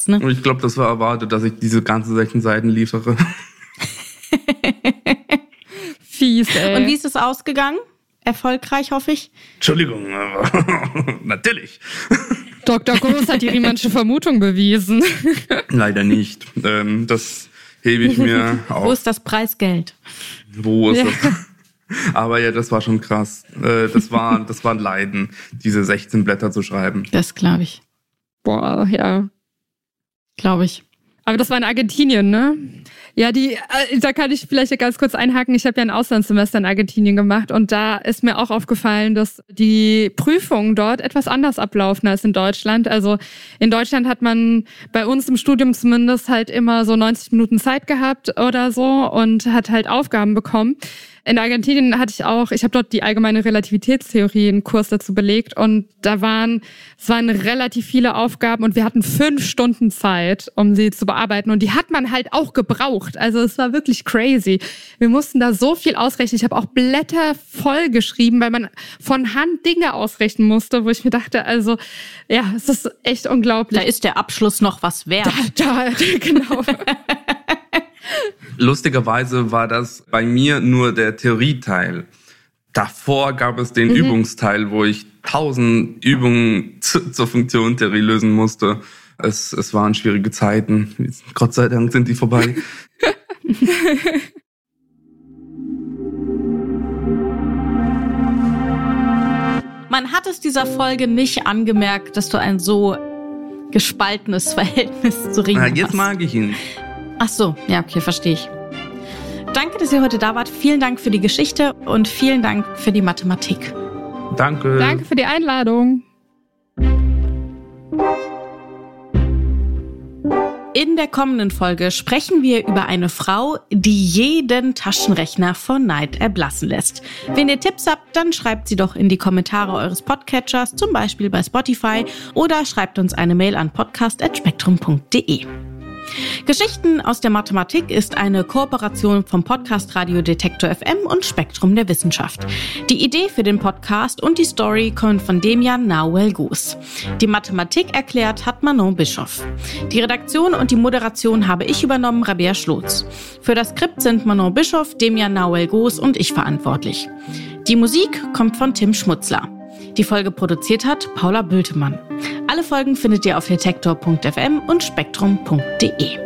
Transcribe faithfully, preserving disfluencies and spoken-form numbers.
krass, ne? Und ich glaube, das war erwartet, dass ich diese ganzen sechzehn Seiten liefere. Fies, ey. Und wie ist es ausgegangen? Erfolgreich, hoffe ich? Entschuldigung, aber natürlich. Doktor Groß hat die Riemannsche Vermutung bewiesen. Leider nicht. Ähm, das hebe ich mir auf. Wo ist das Preisgeld? Wo ist Ja. das? Aber ja, das war schon krass. Äh, das war, das war ein Leiden, diese sechzehn Blätter zu schreiben. Das glaube ich. Boah, ja. Glaube ich. Aber das war in Argentinien, ne? Ja, die, äh, da kann ich vielleicht ganz kurz einhaken. Ich habe ja ein Auslandssemester in Argentinien gemacht und da ist mir auch aufgefallen, dass die Prüfungen dort etwas anders ablaufen als in Deutschland. Also in Deutschland hat man bei uns im Studium zumindest halt immer so neunzig Minuten Zeit gehabt oder so und hat halt Aufgaben bekommen. In Argentinien hatte ich auch, ich habe dort die allgemeine Relativitätstheorie einen Kurs dazu belegt und da waren, es waren relativ viele Aufgaben und wir hatten fünf Stunden Zeit, um sie zu bearbeiten und die hat man halt auch gebraucht. Also es war wirklich crazy. Wir mussten da so viel ausrechnen. Ich habe auch Blätter voll geschrieben, weil man von Hand Dinge ausrechnen musste, wo ich mir dachte, also ja, es ist echt unglaublich. Da ist der Abschluss noch was wert. Da, da genau. Lustigerweise war das bei mir nur der Theorieteil. Davor gab es den mhm. Übungsteil, wo ich tausend Übungen zu, zur Funktionentheorie lösen musste. Es, es waren schwierige Zeiten. Gott sei Dank sind die vorbei. Man hat es dieser Folge nicht angemerkt, dass du ein so gespaltenes Verhältnis zu Ringen Na, hast. jetzt mag ich ihn. Ach so, ja, okay, verstehe ich. Danke, dass ihr heute da wart. Vielen Dank für die Geschichte und vielen Dank für die Mathematik. Danke. Danke für die Einladung. In der kommenden Folge sprechen wir über eine Frau, die jeden Taschenrechner vor Neid erblassen lässt. Wenn ihr Tipps habt, dann schreibt sie doch in die Kommentare eures Podcatchers, zum Beispiel bei Spotify, oder schreibt uns eine Mail an podcast at spektrum punkt de. Geschichten aus der Mathematik ist eine Kooperation vom Podcast Radio Detektor F M und Spektrum der Wissenschaft. Die Idee für den Podcast und die Story kommen von Demian Nauel-Gus. Die Mathematik erklärt hat Manon Bischoff. Die Redaktion und die Moderation habe ich übernommen, Rabea Schlotz. Für das Skript sind Manon Bischoff, Demian Nauel-Gus und ich verantwortlich. Die Musik kommt von Tim Schmutzler. Die Folge produziert hat Paula Bültemann. Alle Folgen findet ihr auf detektor punkt f m und spektrum punkt de.